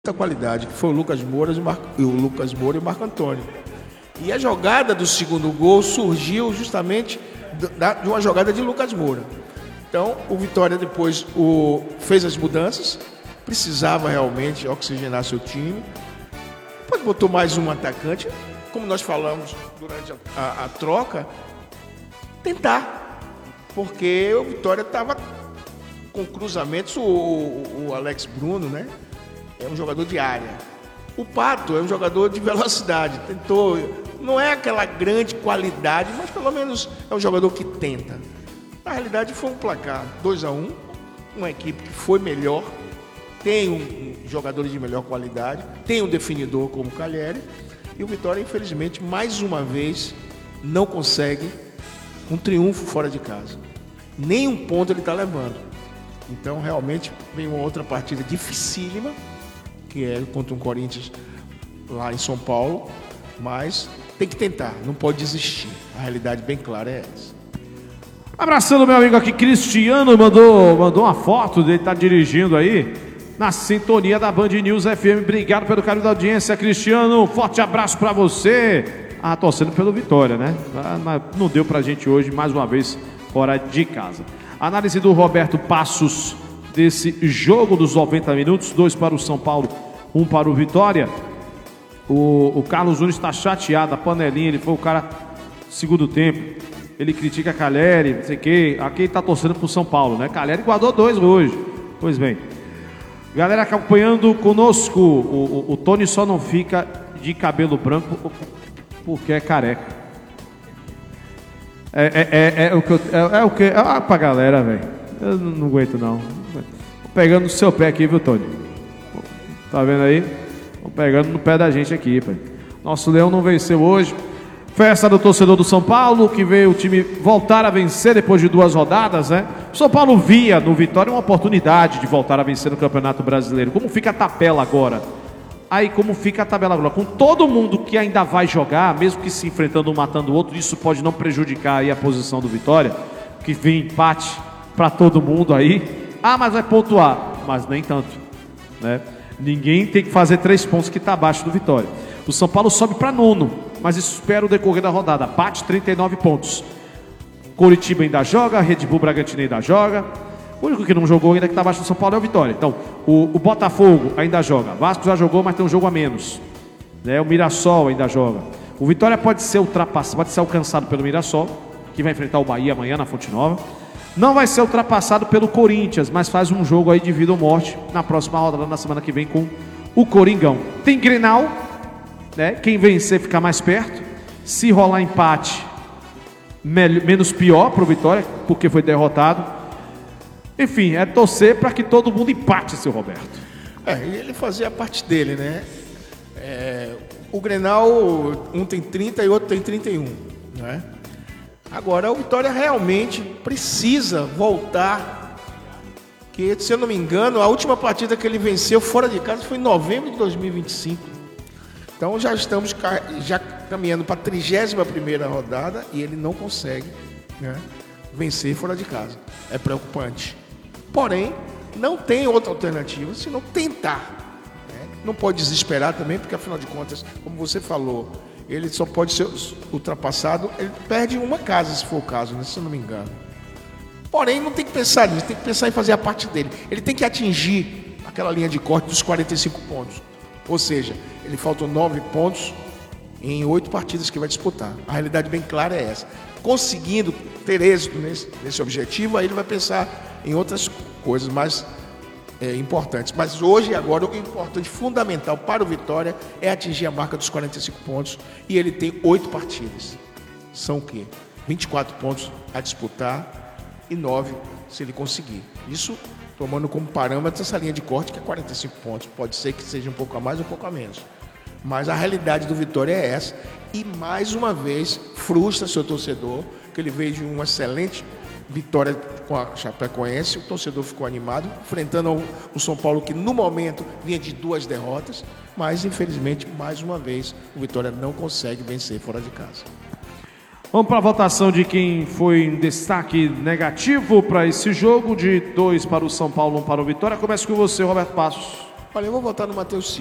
muita qualidade, que foi o Lucas Moura e o Marco Antônio. E a jogada do segundo gol surgiu justamente de uma jogada de Lucas Moura. Então, o Vitória depois fez as mudanças, precisava realmente oxigenar seu time. Depois botou mais um atacante, como nós falamos durante a troca, tentar. Porque o Vitória estava com cruzamentos, o Alex Bruno, né? É um jogador de área. O Pato é um jogador de velocidade. Tentou, não é aquela grande qualidade, mas pelo menos é um jogador que tenta. Na realidade foi um placar 2-1, uma equipe que foi melhor, tem jogadores de melhor qualidade, tem um definidor como o Calheri, e o Vitória, infelizmente, mais uma vez, não consegue um triunfo fora de casa. Nem um ponto ele está levando. Então, realmente, vem uma outra partida dificílima, que é contra um Corinthians lá em São Paulo, mas tem que tentar, não pode desistir. A realidade bem clara é essa. Abraçando meu amigo aqui, Cristiano, mandou uma foto dele, tá dirigindo aí, na sintonia da Band News FM. Obrigado pelo carinho da audiência, Cristiano. Forte abraço pra você. Torcendo pelo Vitória, né? Mas não deu pra gente hoje, mais uma vez, fora de casa. Análise do Roberto Passos desse jogo dos 90 minutos, 2 para o São Paulo, 1 para o Vitória. O Carlos Nunes está chateado, a panelinha, ele foi o cara segundo tempo, ele critica Calheri, não sei o que, aqui ele está torcendo para o São Paulo, né? Calheri guardou 2 hoje, pois bem. Galera acompanhando conosco, o Tony só não fica de cabelo branco porque é careca. É o que? Pra galera, velho. Eu não aguento, não. Tô pegando no seu pé aqui, viu, Tony? Tá vendo aí? Tô pegando no pé da gente aqui, pai. Nosso Leão não venceu hoje. Festa do torcedor do São Paulo, que veio o time voltar a vencer depois de 2 rodadas, né? O São Paulo via no Vitória uma oportunidade de voltar a vencer no Campeonato Brasileiro. Como fica a tabela agora? Aí, como fica a tabela agora? Com todo mundo que ainda vai jogar, mesmo que se enfrentando um matando o outro, isso pode não prejudicar aí a posição do Vitória, que vem empate para todo mundo aí. Mas vai pontuar, mas nem tanto, né? Ninguém tem que fazer 3 pontos que está abaixo do Vitória. O São Paulo sobe para 9º, mas espera o decorrer da rodada. Bate 39 pontos. Coritiba ainda joga, Red Bull Bragantino ainda joga. O único que não jogou ainda que está abaixo do São Paulo é o Vitória. Então, o Botafogo ainda joga. Vasco já jogou, mas tem um jogo a menos, né? O Mirassol ainda joga. O Vitória pode ser ultrapassado, pode ser alcançado pelo Mirassol, que vai enfrentar o Bahia amanhã na Fonte Nova. Não vai ser ultrapassado pelo Corinthians, mas faz um jogo aí de vida ou morte na próxima rodada, na semana que vem, com o Coringão. Tem Grenal, né? Quem vencer fica mais perto. Se rolar empate, menos pior para o Vitória, porque foi derrotado. Enfim, é torcer para que todo mundo empate, seu Roberto. E ele fazia a parte dele, né? O Grenal, um tem 30 e outro tem 31, né? Agora, o Vitória realmente precisa voltar, que, se eu não me engano, a última partida que ele venceu fora de casa foi em novembro de 2025. Então, já estamos caminhando para a 31ª rodada e ele não consegue, né, vencer fora de casa. É preocupante. Porém, não tem outra alternativa senão tentar, né? Não pode desesperar também, porque, afinal de contas, como você falou, ele só pode ser ultrapassado, ele perde uma casa, se for o caso, né, se eu não me engano. Porém, não tem que pensar nisso, tem que pensar em fazer a parte dele. Ele tem que atingir aquela linha de corte dos 45 pontos. Ou seja, ele faltam 9 pontos em 8 partidas que vai disputar. A realidade bem clara é essa. Conseguindo ter êxito nesse objetivo, aí ele vai pensar em outras coisas mais importantes. Mas hoje e agora, o importante, fundamental para o Vitória é atingir a marca dos 45 pontos. E ele tem 8 partidas. São o quê? 24 pontos a disputar e 9 se ele conseguir. Isso tomando como parâmetro essa linha de corte, que é 45 pontos. Pode ser que seja um pouco a mais ou um pouco a menos. Mas a realidade do Vitória é essa. E, mais uma vez, frustra seu torcedor, que ele veio de uma excelente vitória com a Chapecoense. O torcedor ficou animado, enfrentando o São Paulo, que no momento vinha de 2 derrotas. Mas, infelizmente, mais uma vez, o Vitória não consegue vencer fora de casa. Vamos para a votação de quem foi em destaque negativo para esse jogo, de 2 para o São Paulo, 1 para o Vitória. Começa com você, Roberto Passos. Olha, eu vou votar no Matheus